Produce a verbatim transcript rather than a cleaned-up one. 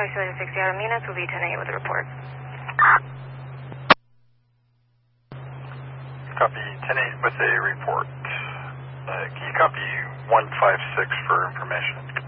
five seven six Sierra Minas will be ten eight with a report. Copy ten eight with a report. Uh, can you copy one five six for information?